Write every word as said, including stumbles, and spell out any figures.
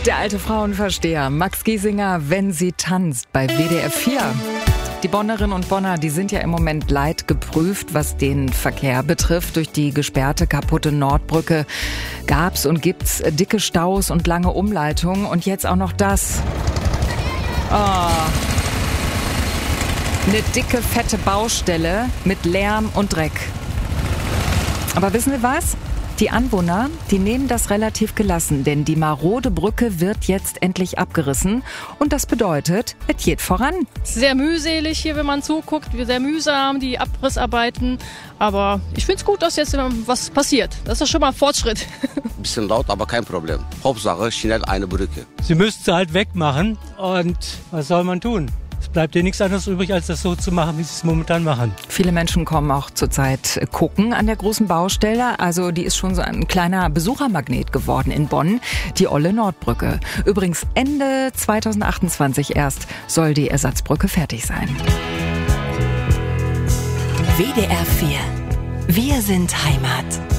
Der alte Frauenversteher Max Giesinger, wenn sie tanzt, bei W D R vier. Die Bonnerinnen und Bonner, die sind ja im Moment leidgeprüft, was den Verkehr betrifft. Durch die gesperrte, kaputte Nordbrücke gab's und gibt's dicke Staus und lange Umleitungen. Und jetzt auch noch das. Oh. Eine dicke, fette Baustelle mit Lärm und Dreck. Aber wissen Sie was? Die Anwohner, die nehmen das relativ gelassen, denn die marode Brücke wird jetzt endlich abgerissen. Und das bedeutet, es geht voran. Sehr mühselig hier, wenn man zuguckt, sehr mühsam, die Abrissarbeiten. Aber ich finde es gut, dass jetzt was passiert. Das ist schon mal ein Fortschritt. Ein bisschen laut, aber kein Problem. Hauptsache schnell eine Brücke. Sie müssten sie halt wegmachen und was soll man tun? Es bleibt dir nichts anderes übrig, als das so zu machen, wie sie es momentan machen. Viele Menschen kommen auch zurzeit gucken an der großen Baustelle. Also die ist schon so ein kleiner Besuchermagnet geworden in Bonn, die Olle Nordbrücke. Übrigens Ende zweitausendachtundzwanzig erst soll die Ersatzbrücke fertig sein. W D R vier. Wir sind Heimat.